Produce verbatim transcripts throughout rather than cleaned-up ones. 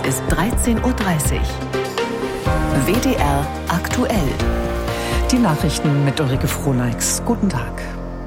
ist dreizehn Uhr dreißig. W D R aktuell. Die Nachrichten mit Ulrike Frohneix. Guten Tag.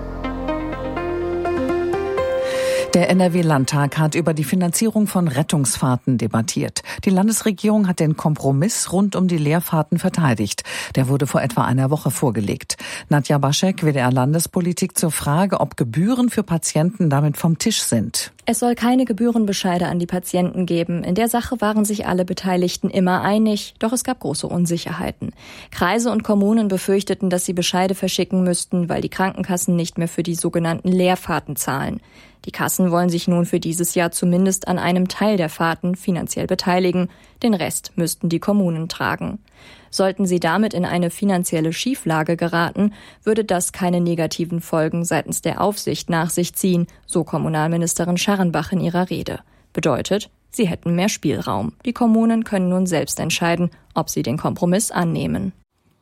Der N R W-Landtag hat über die Finanzierung von Rettungsfahrten debattiert. Die Landesregierung hat den Kompromiss rund um die Leerfahrten verteidigt. Der wurde vor etwa einer Woche vorgelegt. Nadja Baschek, W D R-Landespolitik, zur Frage, ob Gebühren für Patienten damit vom Tisch sind. Es soll keine Gebührenbescheide an die Patienten geben. In der Sache waren sich alle Beteiligten immer einig, doch es gab große Unsicherheiten. Kreise und Kommunen befürchteten, dass sie Bescheide verschicken müssten, weil die Krankenkassen nicht mehr für die sogenannten Leerfahrten zahlen. Die Kassen wollen sich nun für dieses Jahr zumindest an einem Teil der Fahrten finanziell beteiligen. Den Rest müssten die Kommunen tragen. Sollten sie damit in eine finanzielle Schieflage geraten, würde das keine negativen Folgen seitens der Aufsicht nach sich ziehen, so Kommunalministerin Scharrenbach in ihrer Rede. Bedeutet, sie hätten mehr Spielraum. Die Kommunen können nun selbst entscheiden, ob sie den Kompromiss annehmen.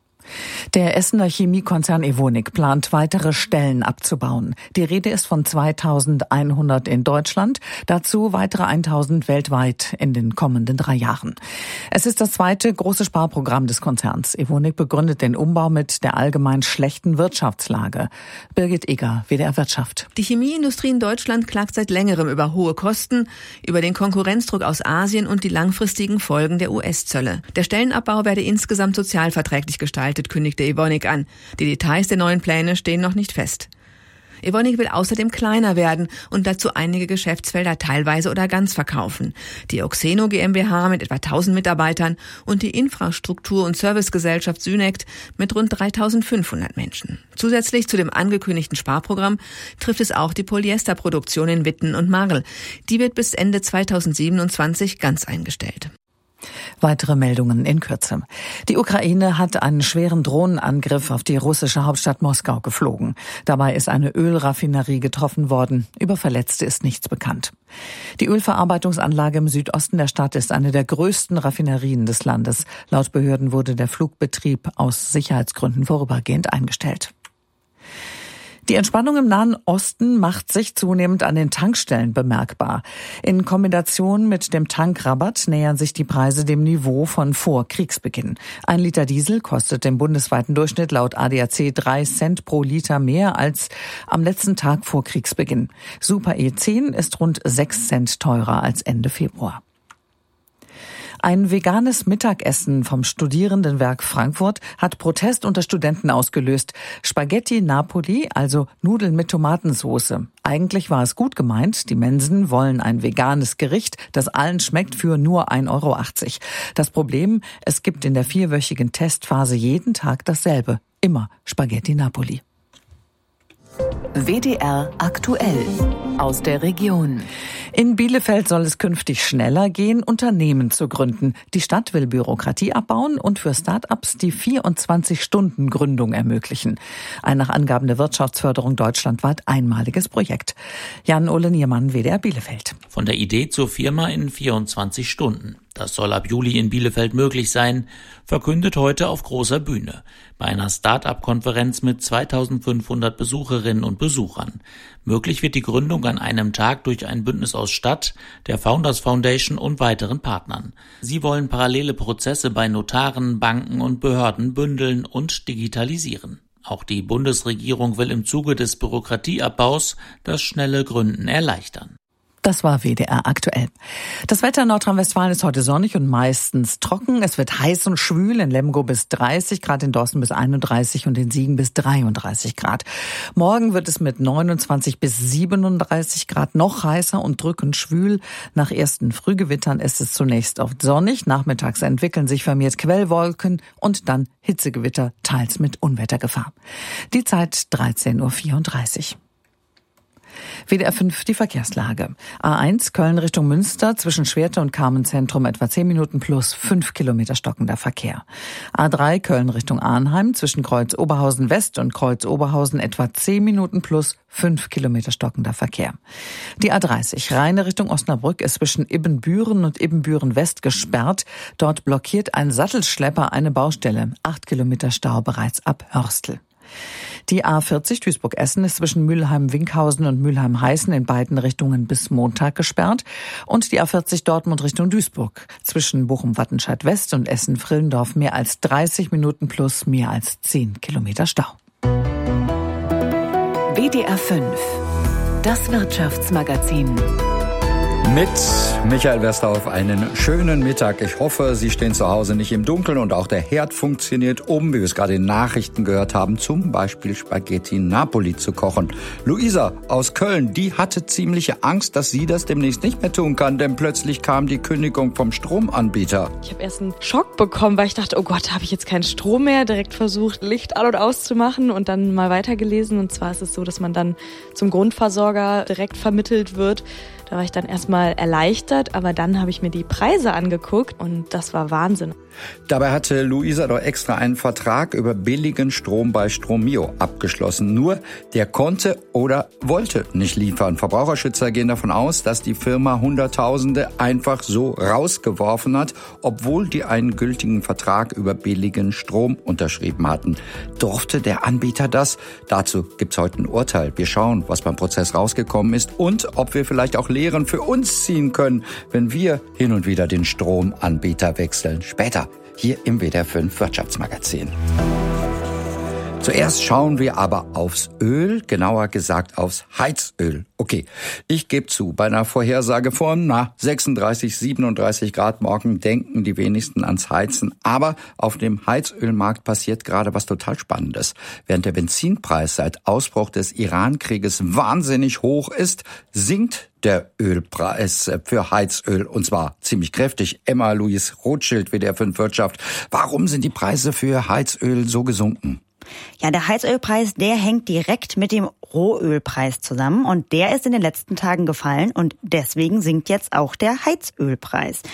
Der Essener Chemiekonzern Evonik plant, weitere Stellen abzubauen. Die Rede ist von zweitausendeinhundert in Deutschland, dazu weitere tausend weltweit in den kommenden drei Jahren. Es ist das zweite große Sparprogramm des Konzerns. Evonik begründet den Umbau mit der allgemein schlechten Wirtschaftslage. Birgit Egger, W D R Wirtschaft. Die Chemieindustrie in Deutschland klagt seit längerem über hohe Kosten, über den Konkurrenzdruck aus Asien und die langfristigen Folgen der U S-Zölle. Der Stellenabbau werde insgesamt sozialverträglich gestaltet, kündigte Evonik an. Die Details der neuen Pläne stehen noch nicht fest. Evonik will außerdem kleiner werden und dazu einige Geschäftsfelder teilweise oder ganz verkaufen. Die Oxeno GmbH mit etwa tausend Mitarbeitern und die Infrastruktur- und Servicegesellschaft Synect mit rund dreitausendfünfhundert Menschen. Zusätzlich zu dem angekündigten Sparprogramm trifft es auch die Polyesterproduktion in Witten und Marl. Die wird bis Ende zweitausendsiebenundzwanzig ganz eingestellt. Weitere Meldungen in Kürze. Die Ukraine hat einen schweren Drohnenangriff auf die russische Hauptstadt Moskau geflogen. Dabei ist eine Ölraffinerie getroffen worden. Über Verletzte ist nichts bekannt. Die Ölverarbeitungsanlage im Südosten der Stadt ist eine der größten Raffinerien des Landes. Laut Behörden wurde der Flugbetrieb aus Sicherheitsgründen vorübergehend eingestellt. Die Entspannung im Nahen Osten macht sich zunehmend an den Tankstellen bemerkbar. In Kombination mit dem Tankrabatt nähern sich die Preise dem Niveau von vor Kriegsbeginn. Ein Liter Diesel kostet im bundesweiten Durchschnitt laut A D A C drei Cent pro Liter mehr als am letzten Tag vor Kriegsbeginn. Super E zehn ist rund sechs Cent teurer als Ende Februar. Ein veganes Mittagessen vom Studierendenwerk Frankfurt hat Protest unter Studenten ausgelöst. Spaghetti Napoli, also Nudeln mit Tomatensauce. Eigentlich war es gut gemeint. Die Mensen wollen ein veganes Gericht, das allen schmeckt, für nur ein Euro achtzig. Das Problem, es gibt in der vierwöchigen Testphase jeden Tag dasselbe. Immer Spaghetti Napoli. W D R aktuell aus der Region. In Bielefeld soll es künftig schneller gehen, Unternehmen zu gründen. Die Stadt will Bürokratie abbauen und für Start-ups die vierundzwanzig-Stunden-Gründung ermöglichen. Ein nach Angaben der Wirtschaftsförderung deutschlandweit einmaliges Projekt. Jan-Ole Niermann, W D R Bielefeld. Von der Idee zur Firma in vierundzwanzig Stunden. Das soll ab Juli in Bielefeld möglich sein, verkündet heute auf großer Bühne bei einer Start-up-Konferenz mit zweitausendfünfhundert Besucherinnen und Besuchern. Möglich wird die Gründung an einem Tag durch ein Bündnis aus Stadt, der Founders Foundation und weiteren Partnern. Sie wollen parallele Prozesse bei Notaren, Banken und Behörden bündeln und digitalisieren. Auch die Bundesregierung will im Zuge des Bürokratieabbaus das schnelle Gründen erleichtern. Das war W D R aktuell. Das Wetter in Nordrhein-Westfalen ist heute sonnig und meistens trocken. Es wird heiß und schwül, in Lemgo bis dreißig Grad, in Dorsten bis einunddreißig und in Siegen bis dreiunddreißig Grad. Morgen wird es mit neunundzwanzig bis siebenunddreißig Grad noch heißer und drückend schwül. Nach ersten Frühgewittern ist es zunächst oft sonnig. Nachmittags entwickeln sich vermehrt Quellwolken und dann Hitzegewitter, teils mit Unwettergefahr. Die Zeit dreizehn Uhr vierunddreißig. W D R fünf, die Verkehrslage. A eins Köln Richtung Münster zwischen Schwerte und Carmenzentrum etwa zehn Minuten plus fünf Kilometer stockender Verkehr. A drei Köln Richtung Arnheim zwischen Kreuz Oberhausen West und Kreuz Oberhausen etwa zehn Minuten plus fünf Kilometer stockender Verkehr. Die A dreißig Rheine Richtung Osnabrück ist zwischen Ibbenbüren und Ibbenbüren West gesperrt. Dort blockiert ein Sattelschlepper eine Baustelle. Acht Kilometer Stau bereits ab Hörstel. Die A vierzig Duisburg-Essen ist zwischen Mülheim-Winkhausen und Mülheim-Heißen in beiden Richtungen bis Montag gesperrt. Und die A vierzig Dortmund Richtung Duisburg zwischen Bochum-Wattenscheid-West und Essen-Frillendorf mehr als dreißig Minuten plus mehr als zehn Kilometer Stau. W D R fünf, das Wirtschaftsmagazin. Mit Michael Westhoff einen schönen Mittag. Ich hoffe, Sie stehen zu Hause nicht im Dunkeln und auch der Herd funktioniert, um, wie wir es gerade in Nachrichten gehört haben, zum Beispiel Spaghetti Napoli zu kochen. Luisa aus Köln, die hatte ziemliche Angst, dass sie das demnächst nicht mehr tun kann, denn plötzlich kam die Kündigung vom Stromanbieter. Ich habe erst einen Schock bekommen, weil ich dachte, oh Gott, habe ich jetzt keinen Strom mehr? Direkt versucht, Licht an- und auszumachen und dann mal weitergelesen. Und zwar ist es so, dass man dann zum Grundversorger direkt vermittelt wird. Da war ich dann erstmal erleichtert, aber dann habe ich mir die Preise angeguckt und das war Wahnsinn. Dabei hatte Luisa doch extra einen Vertrag über billigen Strom bei Stromio abgeschlossen. Nur, der konnte oder wollte nicht liefern. Verbraucherschützer gehen davon aus, dass die Firma Hunderttausende einfach so rausgeworfen hat, obwohl die einen gültigen Vertrag über billigen Strom unterschrieben hatten. Durfte der Anbieter das? Dazu gibt's heute ein Urteil. Wir schauen, was beim Prozess rausgekommen ist und ob wir vielleicht auch Lehren für uns ziehen können, wenn wir hin und wieder den Stromanbieter wechseln. Später hier im W D R fünf Wirtschaftsmagazin. Zuerst schauen wir aber aufs Öl, genauer gesagt aufs Heizöl. Okay, ich gebe zu, bei einer Vorhersage von na, sechsunddreißig, siebenunddreißig Grad morgen denken die wenigsten ans Heizen. Aber auf dem Heizölmarkt passiert gerade was total Spannendes. Während der Benzinpreis seit Ausbruch des Iran-Krieges wahnsinnig hoch ist, sinkt der Ölpreis für Heizöl, und zwar ziemlich kräftig. Emma Louise Rothschild, W D R fünf Wirtschaft. Warum sind die Preise für Heizöl so gesunken? Ja, der Heizölpreis, der hängt direkt mit dem Rohölpreis zusammen und der ist in den letzten Tagen gefallen und deswegen sinkt jetzt auch der Heizölpreis.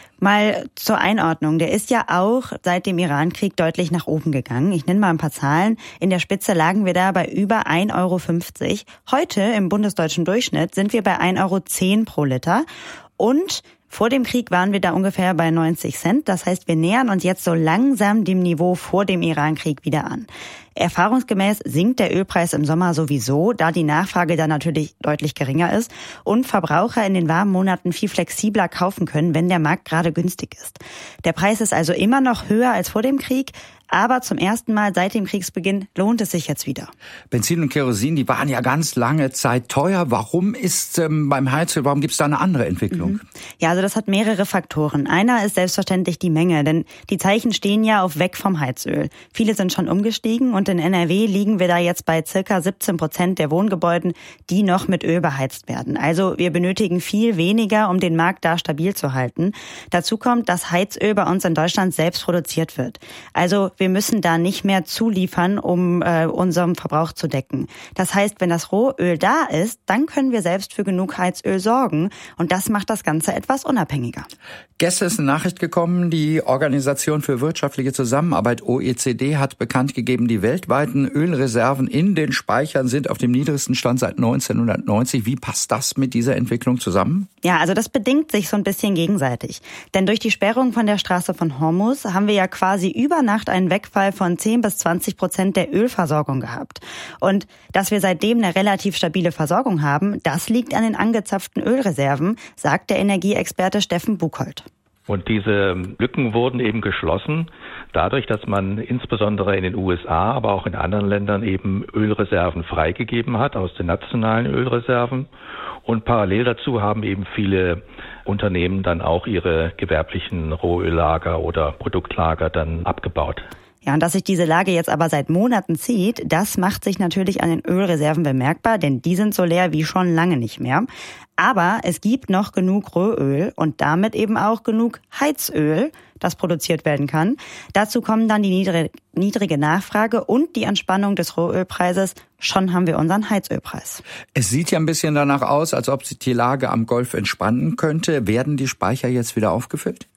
Mal zur Einordnung, der ist ja auch seit dem Iran-Krieg deutlich nach oben gegangen. Ich nenne mal ein paar Zahlen. In der Spitze lagen wir da bei über ein Euro fünfzig. Heute im bundesdeutschen Durchschnitt sind wir bei ein Euro zehn pro Liter und vor dem Krieg waren wir da ungefähr bei neunzig Cent. Das heißt, wir nähern uns jetzt so langsam dem Niveau vor dem Iran-Krieg wieder an. Erfahrungsgemäß sinkt der Ölpreis im Sommer sowieso, da die Nachfrage dann natürlich deutlich geringer ist und Verbraucher in den warmen Monaten viel flexibler kaufen können, wenn der Markt gerade günstig ist. Der Preis ist also immer noch höher als vor dem Krieg, aber zum ersten Mal seit dem Kriegsbeginn lohnt es sich jetzt wieder. Benzin und Kerosin, die waren ja ganz lange Zeit teuer. Warum ist ähm, beim Heizöl, warum gibt es da eine andere Entwicklung? Mhm. Ja, also das hat mehrere Faktoren. Einer ist selbstverständlich die Menge, denn die Zeichen stehen ja auf weg vom Heizöl. Viele sind schon umgestiegen und in N R W liegen wir da jetzt bei circa siebzehn Prozent der Wohngebäuden, die noch mit Öl beheizt werden. Also wir benötigen viel weniger, um den Markt da stabil zu halten. Dazu kommt, dass Heizöl bei uns in Deutschland selbst produziert wird. Also wir müssen da nicht mehr zuliefern, um äh, unseren Verbrauch zu decken. Das heißt, wenn das Rohöl da ist, dann können wir selbst für genug Heizöl sorgen und das macht das Ganze etwas unabhängiger. Gestern ist eine Nachricht gekommen, die Organisation für wirtschaftliche Zusammenarbeit O E C D hat bekannt gegeben, die weltweiten Ölreserven in den Speichern sind auf dem niedrigsten Stand seit neunzehnhundertneunzig. Wie passt das mit dieser Entwicklung zusammen? Ja, also das bedingt sich so ein bisschen gegenseitig. Denn durch die Sperrung von der Straße von Hormuz haben wir ja quasi über Nacht einen Wegfall von zehn bis zwanzig Prozent der Ölversorgung gehabt. Und dass wir seitdem eine relativ stabile Versorgung haben, das liegt an den angezapften Ölreserven, sagt der Energieexperte Steffen Buchholdt. Und diese Lücken wurden eben geschlossen, dadurch, dass man insbesondere in den U S A, aber auch in anderen Ländern eben Ölreserven freigegeben hat aus den nationalen Ölreserven. Und parallel dazu haben eben viele Unternehmen dann auch ihre gewerblichen Rohöllager oder Produktlager dann abgebaut. Ja, und dass sich diese Lage jetzt aber seit Monaten zieht, das macht sich natürlich an den Ölreserven bemerkbar, denn die sind so leer wie schon lange nicht mehr. Aber es gibt noch genug Rohöl und damit eben auch genug Heizöl, das produziert werden kann. Dazu kommen dann die niedrige, niedrige Nachfrage und die Entspannung des Rohölpreises. Schon haben wir unseren Heizölpreis. Es sieht ja ein bisschen danach aus, als ob sich die Lage am Golf entspannen könnte. Werden die Speicher jetzt wieder aufgefüllt?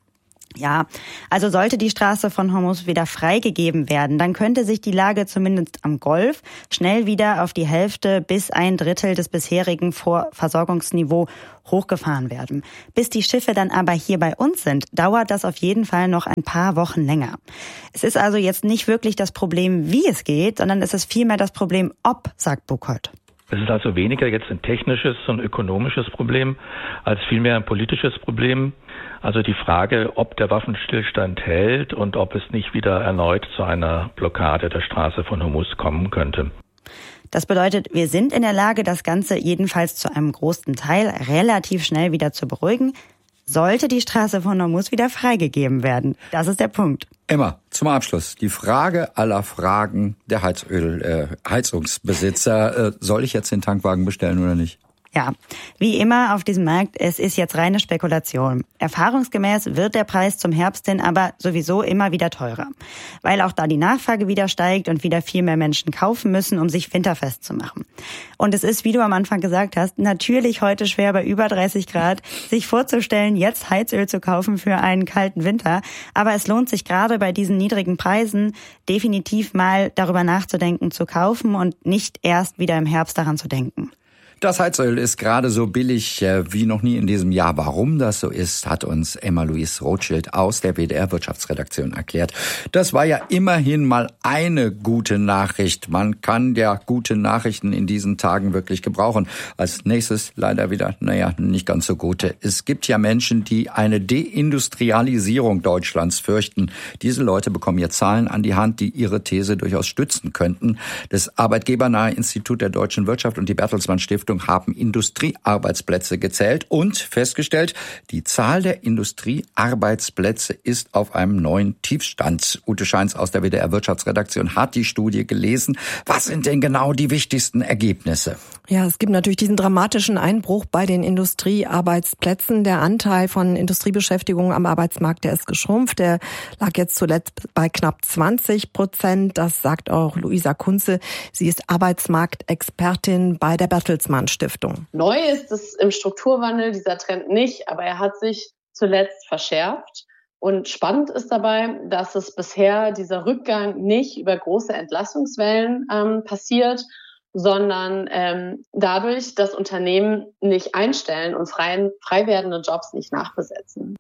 Ja, also sollte die Straße von Hormuz wieder freigegeben werden, dann könnte sich die Lage zumindest am Golf schnell wieder auf die Hälfte bis ein Drittel des bisherigen Versorgungsniveaus hochgefahren werden. Bis die Schiffe dann aber hier bei uns sind, dauert das auf jeden Fall noch ein paar Wochen länger. Es ist also jetzt nicht wirklich das Problem, wie es geht, sondern es ist vielmehr das Problem, ob, sagt Buchholz. Es ist also weniger jetzt ein technisches und ökonomisches Problem, als vielmehr ein politisches Problem. Also die Frage, ob der Waffenstillstand hält und ob es nicht wieder erneut zu einer Blockade der Straße von Hormuz kommen könnte. Das bedeutet, wir sind in der Lage, das Ganze jedenfalls zu einem großen Teil relativ schnell wieder zu beruhigen, sollte die Straße von Hormuz wieder freigegeben werden. Das ist der Punkt. Emma, zum Abschluss die Frage aller Fragen der Heizöl, äh, Heizungsbesitzer. Äh, soll ich jetzt den Tankwagen bestellen oder nicht? Ja, wie immer auf diesem Markt, es ist jetzt reine Spekulation. Erfahrungsgemäß wird der Preis zum Herbst hin aber sowieso immer wieder teurer, weil auch da die Nachfrage wieder steigt und wieder viel mehr Menschen kaufen müssen, um sich winterfest zu machen. Und es ist, wie du am Anfang gesagt hast, natürlich heute schwer bei über dreißig Grad, sich vorzustellen, jetzt Heizöl zu kaufen für einen kalten Winter. Aber es lohnt sich gerade bei diesen niedrigen Preisen definitiv mal darüber nachzudenken, zu kaufen und nicht erst wieder im Herbst daran zu denken. Das Heizöl ist gerade so billig wie noch nie in diesem Jahr. Warum das so ist, hat uns Emma-Louise Rothschild aus der W D R-Wirtschaftsredaktion erklärt. Das war ja immerhin mal eine gute Nachricht. Man kann ja gute Nachrichten in diesen Tagen wirklich gebrauchen. Als nächstes leider wieder, naja, nicht ganz so gute. Es gibt ja Menschen, die eine Deindustrialisierung Deutschlands fürchten. Diese Leute bekommen hier Zahlen an die Hand, die ihre These durchaus stützen könnten. Das Arbeitgebernahe Institut der deutschen Wirtschaft und die Bertelsmann Stiftung haben Industriearbeitsplätze gezählt und festgestellt, die Zahl der Industriearbeitsplätze ist auf einem neuen Tiefstand. Ute Scheins aus der W D R-Wirtschaftsredaktion hat die Studie gelesen. Was sind denn genau die wichtigsten Ergebnisse? Ja, es gibt natürlich diesen dramatischen Einbruch bei den Industriearbeitsplätzen. Der Anteil von Industriebeschäftigungen am Arbeitsmarkt, der ist geschrumpft. Der lag jetzt zuletzt bei knapp zwanzig Prozent. Das sagt auch Luisa Kunze. Sie ist Arbeitsmarktexpertin bei der Bertelsmann Stiftung. Neu ist es im Strukturwandel dieser Trend nicht, aber er hat sich zuletzt verschärft. Und spannend ist dabei, dass es bisher dieser Rückgang nicht über große Entlassungswellen ähm, passiert, sondern ähm, dadurch, dass Unternehmen nicht einstellen und frei, frei werdende Jobs nicht nachbesetzen.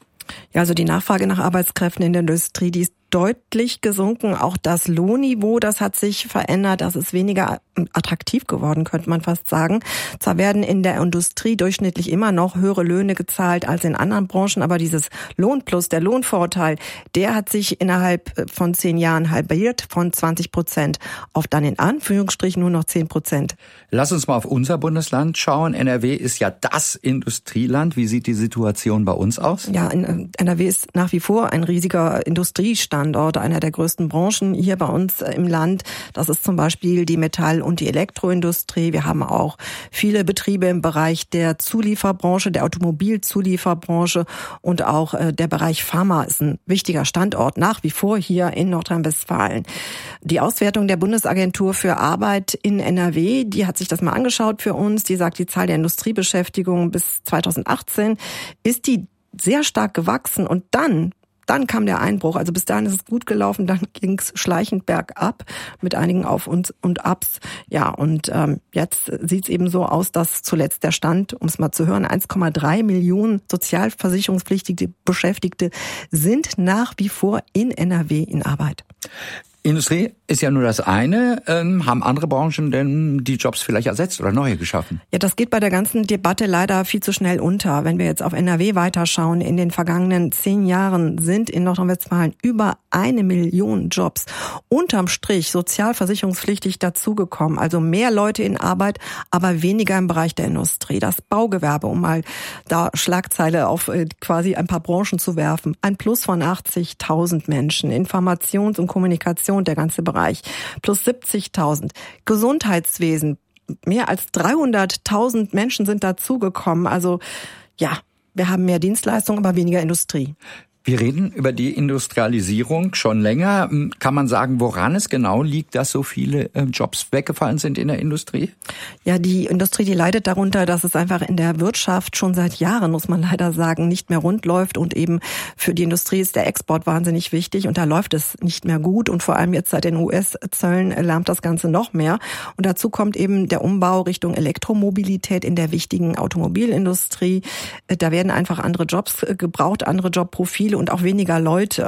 Ja, also die Nachfrage nach Arbeitskräften in der Industrie, die ist deutlich gesunken. Auch das Lohnniveau, das hat sich verändert. Das ist weniger attraktiv geworden, könnte man fast sagen. Zwar werden in der Industrie durchschnittlich immer noch höhere Löhne gezahlt als in anderen Branchen, aber dieses Lohnplus, der Lohnvorteil, der hat sich innerhalb von zehn Jahren halbiert, von zwanzig Prozent auf dann in Anführungsstrichen nur noch zehn Prozent. Lass uns mal auf unser Bundesland schauen. N R W ist ja das Industrieland. Wie sieht die Situation bei uns aus? Ja, N R W ist nach wie vor ein riesiger Industriestandort. Standort, einer der größten Branchen hier bei uns im Land. Das ist zum Beispiel die Metall- und die Elektroindustrie. Wir haben auch viele Betriebe im Bereich der Zulieferbranche, der Automobilzulieferbranche und auch der Bereich Pharma ist ein wichtiger Standort nach wie vor hier in Nordrhein-Westfalen. Die Auswertung der Bundesagentur für Arbeit in N R W, die hat sich das mal angeschaut für uns. Die sagt, die Zahl der Industriebeschäftigungen bis zweitausendachtzehn ist die sehr stark gewachsen und dann Dann kam der Einbruch. Also bis dahin ist es gut gelaufen, dann ging es schleichend bergab mit einigen Auf- und, und Abs. Ja, und ähm, jetzt sieht es eben so aus, dass zuletzt der Stand, um es mal zu hören, eins Komma drei Millionen sozialversicherungspflichtige Beschäftigte sind nach wie vor in N R W in Arbeit. Industrie ist ja nur das eine. Ähm, haben andere Branchen denn die Jobs vielleicht ersetzt oder neue geschaffen? Ja, das geht bei der ganzen Debatte leider viel zu schnell unter. Wenn wir jetzt auf N R W weiterschauen, in den vergangenen zehn Jahren sind in Nordrhein-Westfalen über eine Million Jobs unterm Strich sozialversicherungspflichtig dazugekommen. Also mehr Leute in Arbeit, aber weniger im Bereich der Industrie. Das Baugewerbe, um mal da Schlagzeile auf äh, quasi ein paar Branchen zu werfen. Ein Plus von achtzigtausend Menschen. Informations- und Kommunikation, der ganze Bereich, plus siebzigtausend. Gesundheitswesen, mehr als dreihunderttausend Menschen sind dazugekommen. Also ja, wir haben mehr Dienstleistungen, aber weniger Industrie. Wir reden über die Industrialisierung schon länger. Kann man sagen, woran es genau liegt, dass so viele Jobs weggefallen sind in der Industrie? Ja, die Industrie, die leidet darunter, dass es einfach in der Wirtschaft schon seit Jahren, muss man leider sagen, nicht mehr rund läuft. Und eben für die Industrie ist der Export wahnsinnig wichtig. Und da läuft es nicht mehr gut. Und vor allem jetzt seit den U S-Zöllen lahmt das Ganze noch mehr. Und dazu kommt eben der Umbau Richtung Elektromobilität in der wichtigen Automobilindustrie. Da werden einfach andere Jobs gebraucht, andere Jobprofile und auch weniger Leute.